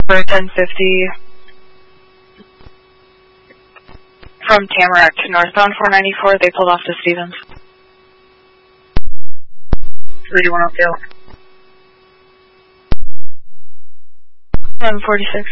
For 1050 from Tamarack to northbound 494, they pulled off to Stevens. 31 Oakdale. 146.